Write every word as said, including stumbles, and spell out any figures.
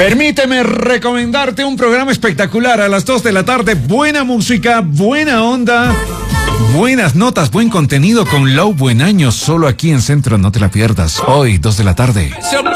Permíteme recomendarte un programa espectacular a las dos de la tarde. Buena música, buena onda, buenas notas, buen contenido con Low Buen Año. Solo aquí en Centro, no te la pierdas. Hoy, dos de la tarde.